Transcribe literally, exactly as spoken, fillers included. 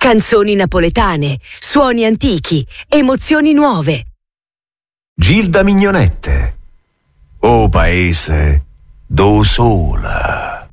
Canzoni napoletane, suoni antichi, emozioni nuove. Gilda Mignonette. O paese do sola.